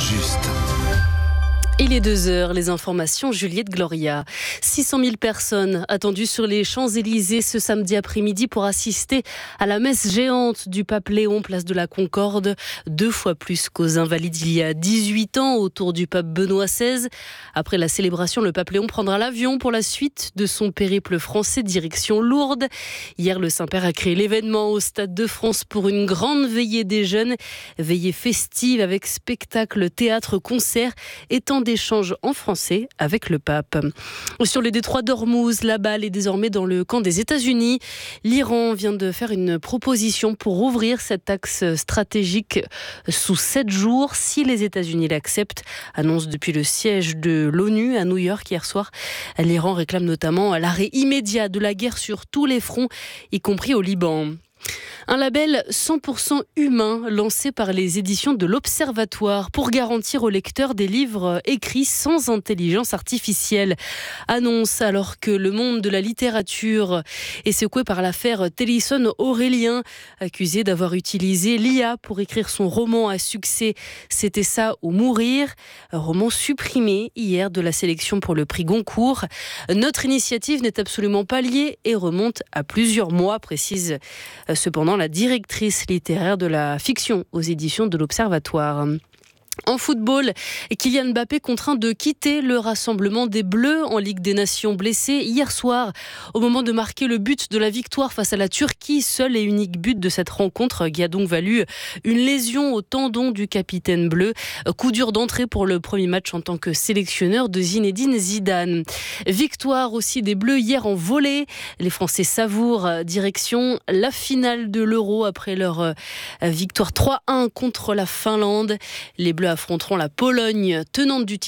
juste. Il est 2h, les informations Juliette Gloria. 600 000 personnes attendues sur les Champs-Élysées ce samedi après-midi pour assister à la messe géante du pape Léon, place de la Concorde, 2 fois plus qu'aux Invalides il y a 18 ans, autour du pape Benoît XVI. Après la célébration, le pape Léon prendra l'avion pour la suite de son périple français direction Lourdes. Hier, le Saint-Père a créé l'événement au Stade de France pour une grande veillée des jeunes, veillée festive avec spectacle, théâtre, concert et temps d'échange en français avec le pape. Sur le détroit d'Ormuz, la balle est désormais dans le camp des États-Unis. L'Iran vient de faire une proposition pour ouvrir cet axe stratégique sous 7 jours si les États-Unis l'acceptent. Annonce depuis le siège de l'ONU à New York hier soir. L'Iran réclame notamment l'arrêt immédiat de la guerre sur tous les fronts, y compris au Liban. Un label 100% humain lancé par les éditions de l'Observatoire pour garantir aux lecteurs des livres écrits sans intelligence artificielle. Annonce alors que le monde de la littérature est secoué par l'affaire Tennyson-Aurélien, accusé d'avoir utilisé l'IA pour écrire son roman à succès C'était ça ou mourir, un roman supprimé hier de la sélection pour le prix Goncourt. Notre initiative n'est absolument pas liée et remonte à plusieurs mois, précise cependant la directrice littéraire de la fiction aux éditions de l'Observatoire. En football, Kylian Mbappé contraint de quitter le rassemblement des Bleus en Ligue des Nations, blessé hier soir au moment de marquer le but de la victoire face à la Turquie, seul et unique but de cette rencontre qui a donc valu une lésion au tendon du capitaine bleu. Coup dur d'entrée pour le premier match en tant que sélectionneur de Zinedine Zidane. Victoire aussi des Bleus hier en volley. Les Français savourent direction la finale de l'Euro après leur victoire 3-1 contre la Finlande. Les Bleus affronteront la Pologne, tenante du titre